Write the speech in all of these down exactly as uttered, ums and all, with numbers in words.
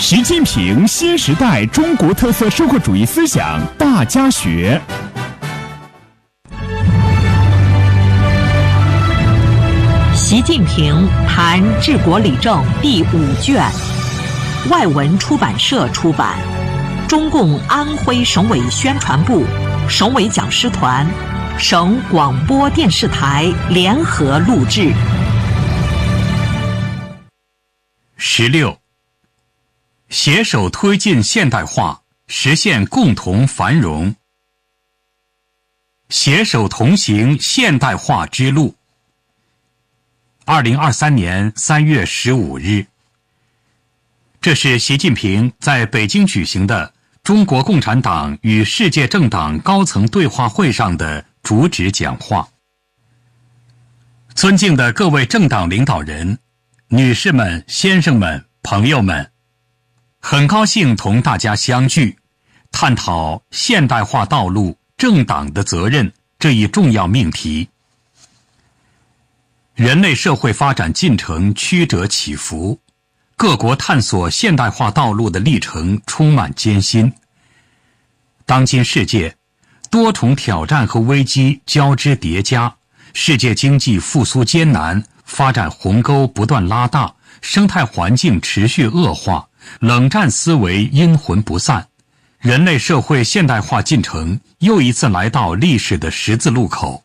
习近平新时代中国特色社会主义思想大家学。 习近平谈治国理政第五卷，外文出版社出版，中共安徽省委宣传部、省委讲师团、省广播电视台联合录制。 十六，携手推进现代化，实现共同繁荣。携手同行现代化之路。二零二三年三月十五日，这是习近平在北京举行的中国共产党与世界政党高层对话会上的主旨讲话。尊敬的各位政党领导人、女士们、先生们、朋友们，很高兴同大家相聚，探讨现代化道路、政党的责任这一重要命题。人类社会发展进程曲折起伏，各国探索现代化道路的历程充满艰辛。当今世界，多重挑战和危机交织叠加，世界经济复苏艰难，发展鸿沟不断拉大，生态环境持续恶化，冷战思维阴魂不散，人类社会现代化进程又一次来到历史的十字路口。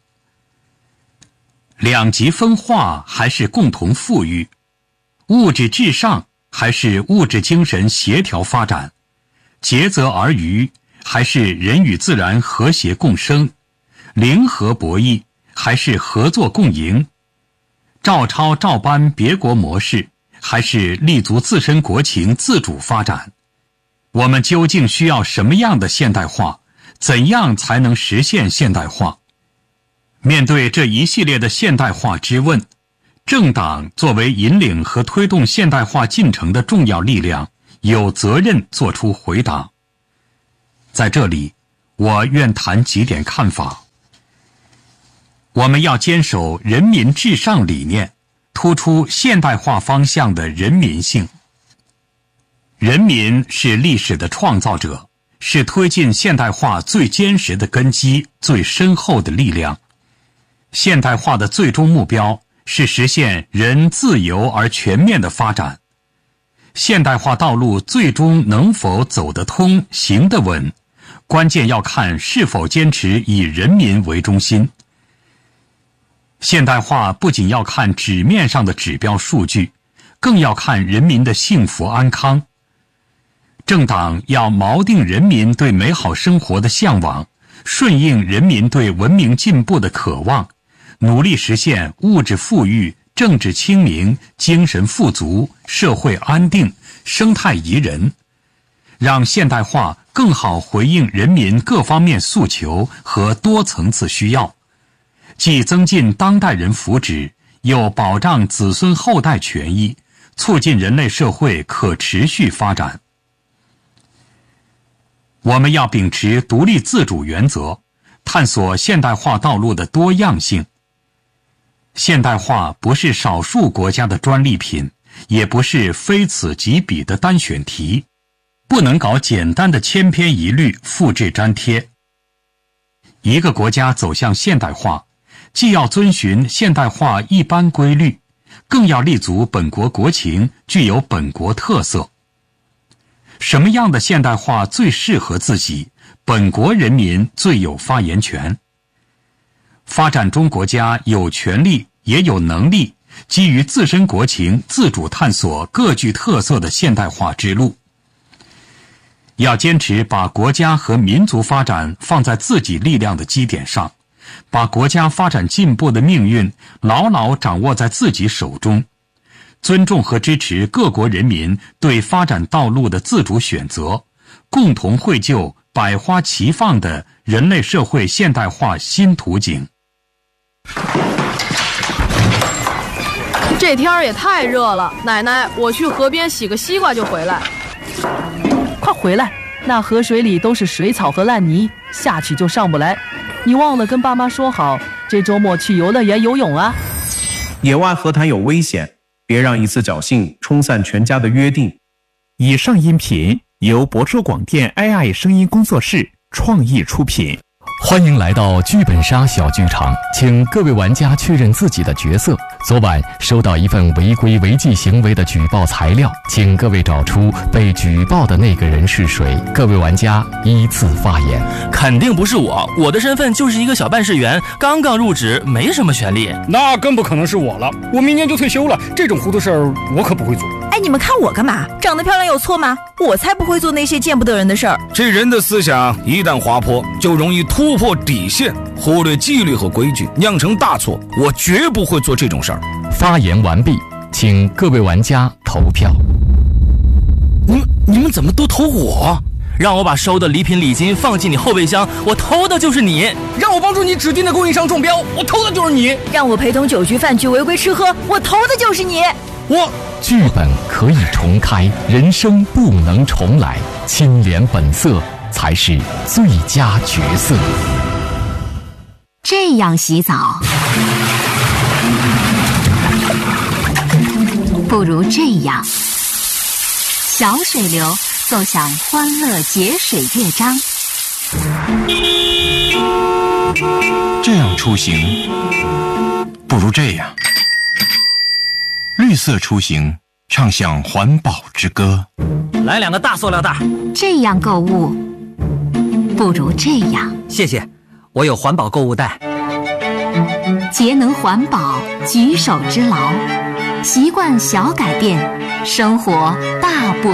两极分化还是共同富裕？物质至上还是物质精神协调发展？竭泽而渔还是人与自然和谐共生？零和博弈还是合作共赢？照抄照搬别国模式还是立足自身国情自主发展？我们究竟需要什么样的现代化？怎样才能实现现代化？面对这一系列的现代化之问，政党作为引领和推动现代化进程的重要力量，有责任作出回答。在这里，我愿谈几点看法。我们要坚守人民至上理念，突出现代化方向的人民性。人民是历史的创造者，是推进现代化最坚实的根基、最深厚的力量。现代化的最终目标是实现人自由而全面的发展。现代化道路最终能否走得通、行得稳，关键要看是否坚持以人民为中心。现代化不仅要看纸面上的指标数据，更要看人民的幸福安康。政党要锚定人民对美好生活的向往，顺应人民对文明进步的渴望，努力实现物质富裕、政治清明、精神富足、社会安定、生态宜人，让现代化更好回应人民各方面诉求和多层次需要，既增进当代人福祉，又保障子孙后代权益，促进人类社会可持续发展。我们要秉持独立自主原则，探索现代化道路的多样性。现代化不是少数国家的专利品，也不是非此即彼的单选题，不能搞简单的千篇一律、复制粘贴。一个国家走向现代化，既要遵循现代化一般规律，更要立足本国国情，具有本国特色。什么样的现代化最适合自己？本国人民最有发言权。发展中国家有权利也有能力，基于自身国情自主探索各具特色的现代化之路。要坚持把国家和民族发展放在自己力量的基点上，把国家发展进步的命运牢牢掌握在自己手中，尊重和支持各国人民对发展道路的自主选择，共同绘就百花齐放的人类社会现代化新图景。 这天儿也太热了，奶奶，我去河边洗个西瓜就回来。 快回来，那河水里都是水草和烂泥，下去就上不来。你忘了跟爸妈说好，这周末去游乐园游泳啊？ 野外河滩有危险，别让一次侥幸冲散全家的约定。 以上音频由博州广电 A I 声音工作室创意出品。 欢迎来到剧本杀小剧场，请各位玩家确认自己的角色。昨晚收到一份违规违纪行为的举报材料，请各位找出被举报的那个人是谁。各位玩家依次发言。 肯定不是我，我的身份就是一个小办事员，刚刚入职，没什么权利。 那更不可能是我了，我明年就退休了，这种糊涂事儿我可不会做。 哎，你们看我干嘛？长得漂亮有错吗？我才不会做那些见不得人的事儿。 这人的思想一旦滑坡，就容易突破底线，忽略纪律和规矩，酿成大错。我绝不会做这种事儿。 发言完毕，请各位玩家投票。 你你们怎么都投我？让我把收的礼品礼金放进你后备箱，我投的就是你。 让我帮助你指定的供应商中标，我投的就是你。 让我陪同酒局饭局违规吃喝，我投的就是你。 我剧本可以重开，人生不能重来，清廉本色才是最佳角色。 这样洗澡，不如这样，小水流奏响欢乐节水乐章。 这样出行，不如这样，绿色出行，唱响环保之歌。 来两个大塑料袋。 这样购物，不如这样。 谢谢，我有环保购物袋。 节能环保，举手之劳，习惯小改变，生活大不